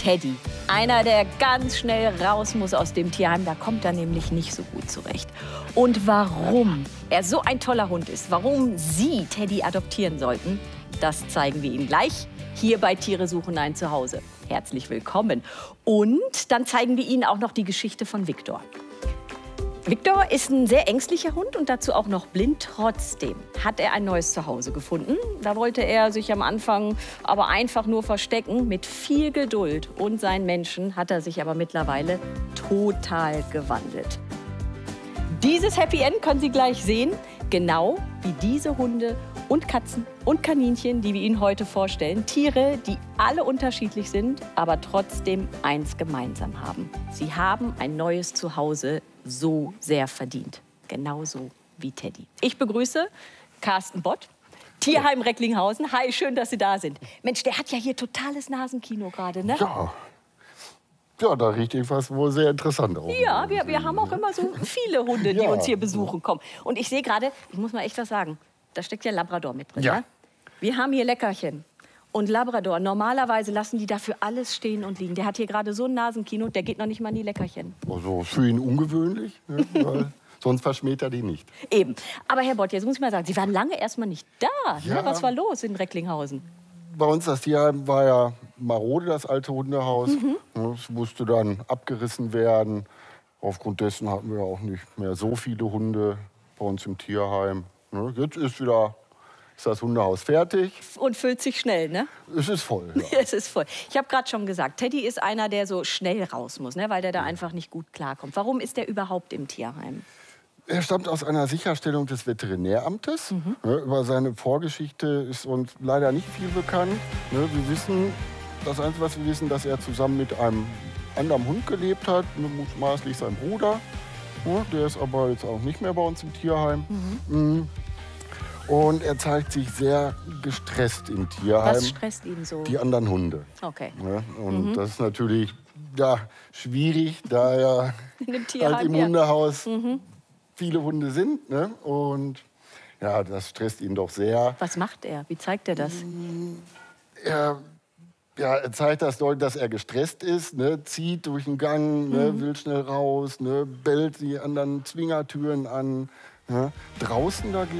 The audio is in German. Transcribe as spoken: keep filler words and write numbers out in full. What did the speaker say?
Teddy. Einer, der ganz schnell raus muss aus dem Tierheim. Da kommt er nämlich nicht so gut zurecht. Und warum er so ein toller Hund ist, warum Sie Teddy adoptieren sollten, das zeigen wir Ihnen gleich hier bei Tiere suchen ein Zuhause. Herzlich willkommen. Und dann zeigen wir Ihnen auch noch die Geschichte von Viktor. Viktor ist ein sehr ängstlicher Hund und dazu auch noch blind. Trotzdem hat er ein neues Zuhause gefunden. Da wollte er sich am Anfang aber einfach nur verstecken. Mit viel Geduld und seinen Menschen hat er sich aber mittlerweile total gewandelt. Dieses Happy End können Sie gleich sehen, genau wie diese Hunde und Katzen und Kaninchen, die wir Ihnen heute vorstellen. Tiere, die alle unterschiedlich sind, aber trotzdem eins gemeinsam haben. Sie haben ein neues Zuhause so sehr verdient. Genauso wie Teddy. Ich begrüße Carsten Bott, Tierheim Recklinghausen. Hi, schön, dass Sie da sind. Mensch, der hat ja hier totales Nasenkino gerade, ne? Ja. Ja, da riecht irgendwas wohl sehr interessant aus. Ja, wir, wir haben auch immer so viele Hunde, die Ja. uns hier besuchen kommen. Und ich sehe gerade, ich muss mal echt was sagen, da steckt ja Labrador mit drin. Ja. Ne? Wir haben hier Leckerchen. Und Labrador, normalerweise lassen die dafür alles stehen und liegen. Der hat hier gerade so ein Nasenkino, der geht noch nicht mal in die Leckerchen. Also für ihn ungewöhnlich, ne? Weil sonst verschmäht er die nicht. Eben. Aber Herr Bott, jetzt muss ich mal sagen, Sie waren lange erst mal nicht da. Ja. Ne? Was war los in Recklinghausen? Bei uns das Tierheim war ja marode, das alte Hundehaus. Mhm. Es musste dann abgerissen werden. Aufgrund dessen hatten wir auch nicht mehr so viele Hunde bei uns im Tierheim. Ne? Jetzt ist wieder ist das Hundehaus fertig. Und füllt sich schnell, ne? Es ist voll. Ja. Es ist voll. Ich habe gerade schon gesagt, Teddy ist einer, der so schnell raus muss, ne? Weil der da einfach nicht gut klarkommt. Warum ist der überhaupt im Tierheim? Er stammt aus einer Sicherstellung des Veterinäramtes. Mhm. Ne, über seine Vorgeschichte ist uns leider nicht viel bekannt. Ne, wir wissen, das Einzige, was wir wissen, dass er zusammen mit einem anderen Hund gelebt hat, ne, mutmaßlich sein Bruder. Ne, der ist aber jetzt auch nicht mehr bei uns im Tierheim. Mhm. Und er zeigt sich sehr gestresst im Tierheim. Was stresst ihn so? Die anderen Hunde. Okay. Ne, und Mhm. das ist natürlich ja, schwierig, da er In dem Tierheim, halt im ja. Hundehaus Mhm. viele Hunde sind. Ne? Und ja, das stresst ihn doch sehr. Was macht er? Wie zeigt er das? Er, ja, er zeigt das deutlich, dass er gestresst ist, ne? Zieht durch den Gang, ne? Will schnell raus, ne? Bellt die anderen Zwingertüren an. Ne? Draußen dagegen